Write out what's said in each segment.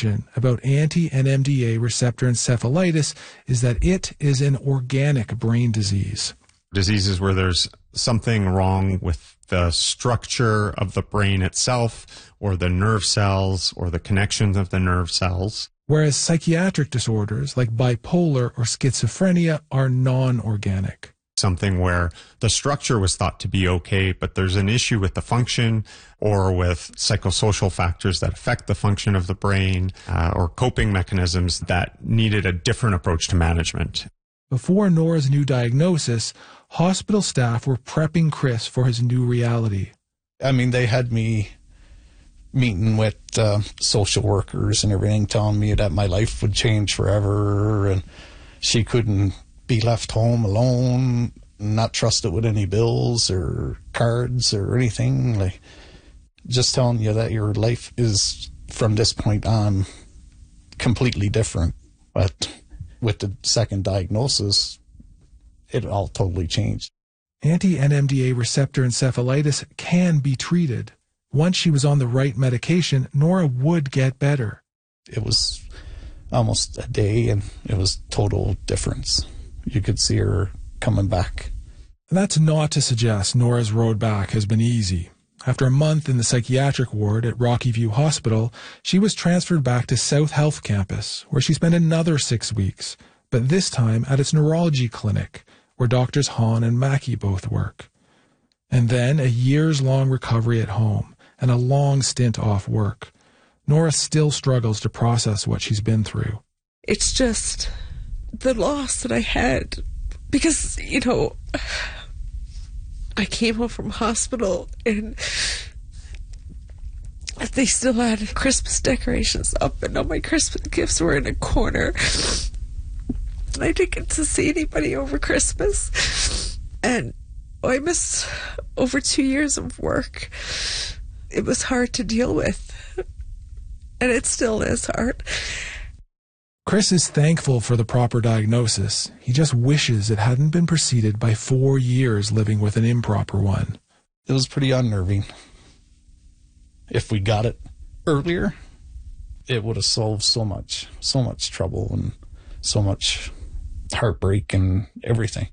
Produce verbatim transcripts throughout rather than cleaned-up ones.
information about anti-N M D A receptor encephalitis is that it is an organic brain disease. Diseases where there's something wrong with the structure of the brain itself, or the nerve cells, or the connections of the nerve cells. Whereas psychiatric disorders like bipolar or schizophrenia are non-organic. Something where the structure was thought to be okay, but there's an issue with the function or with psychosocial factors that affect the function of the brain uh, or coping mechanisms that needed a different approach to management. Before Nora's new diagnosis, hospital staff were prepping Chris for his new reality. I mean, they had me meeting with uh, social workers and everything, telling me that my life would change forever and she couldn't be left home alone, not trusted with any bills or cards or anything. Like, just telling you that your life is, from this point on, completely different. But with the second diagnosis, it all totally changed. Anti-N M D A receptor encephalitis can be treated. Once she was on the right medication, Nora would get better. It was almost a day, and it was total difference. You could see her coming back. That's not to suggest Nora's road back has been easy. After a month in the psychiatric ward at Rocky View Hospital, she was transferred back to South Health Campus, where she spent another six weeks, but this time at its neurology clinic, where Doctors Hahn and Mackey both work. And then a years-long recovery at home, and a long stint off work. Nora still struggles to process what she's been through. It's just the loss that I had, because, you know, I came home from hospital and they still had Christmas decorations up and all my Christmas gifts were in a corner. I didn't get to see anybody over Christmas, and I missed over two years of work. It was hard to deal with, and it still is hard. Chris is thankful for the proper diagnosis. He just wishes it hadn't been preceded by four years living with an improper one. It was pretty unnerving. If we got it earlier, it would have solved so much, so much trouble and so much heartbreak and everything.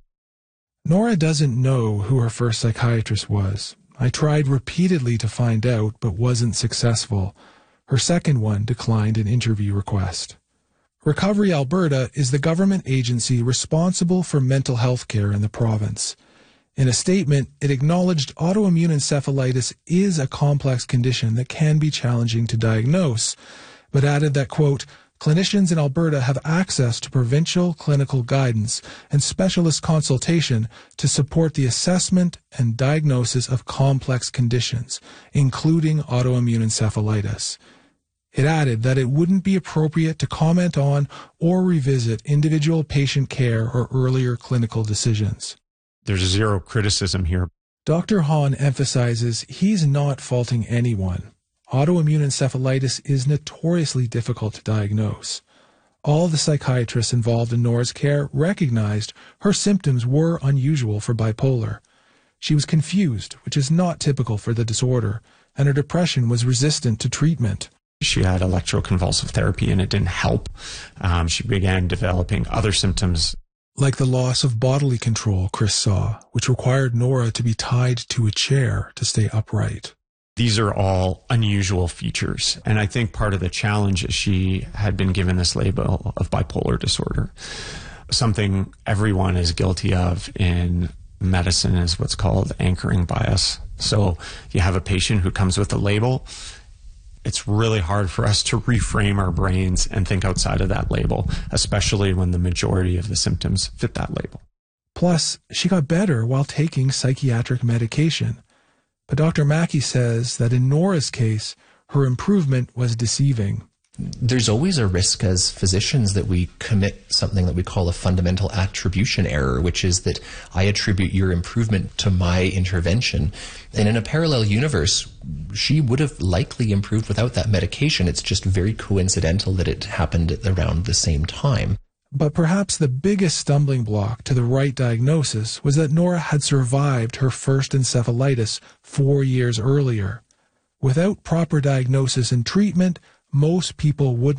Nora doesn't know who her first psychiatrist was. I tried repeatedly to find out, but wasn't successful. Her second one declined an interview request. Recovery Alberta is the government agency responsible for mental health care in the province. In a statement, it acknowledged autoimmune encephalitis is a complex condition that can be challenging to diagnose, but added that, quote, clinicians in Alberta have access to provincial clinical guidance and specialist consultation to support the assessment and diagnosis of complex conditions, including autoimmune encephalitis. It added that it wouldn't be appropriate to comment on or revisit individual patient care or earlier clinical decisions. There's zero criticism here. Doctor Hahn emphasizes he's not faulting anyone. Autoimmune encephalitis is notoriously difficult to diagnose. All the psychiatrists involved in Nora's care recognized her symptoms were unusual for bipolar. She was confused, which is not typical for the disorder, and her depression was resistant to treatment. She had electroconvulsive therapy and it didn't help. Um, she began developing other symptoms. Like the loss of bodily control Chris saw, which required Nora to be tied to a chair to stay upright. These are all unusual features. And I think part of the challenge is she had been given this label of bipolar disorder. Something everyone is guilty of in medicine is what's called anchoring bias. So you have a patient who comes with a label. It's really hard for us to reframe our brains and think outside of that label, especially when the majority of the symptoms fit that label. Plus, she got better while taking psychiatric medication. But Doctor Mackey says that in Nora's case, her improvement was deceiving. There's always a risk as physicians that we commit something that we call a fundamental attribution error, which is that I attribute your improvement to my intervention. And in a parallel universe, she would have likely improved without that medication. It's just very coincidental that it happened at around the same time. But perhaps the biggest stumbling block to the right diagnosis was that Nora had survived her first encephalitis four years earlier. Without proper diagnosis and treatment, most people wouldn't